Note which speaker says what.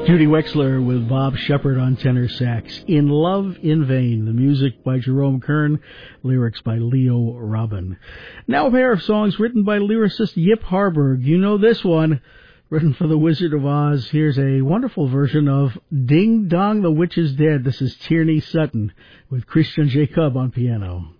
Speaker 1: Judy Wexler with Bob Shepard on tenor sax. In Love in Vain, the music by Jerome Kern, lyrics by Leo Robin. Now a pair of songs written by lyricist Yip Harburg. You know this one, written for The Wizard of Oz. Here's a wonderful version of Ding Dong, the Witch is Dead. This is Tierney Sutton with Christian Jacob on piano.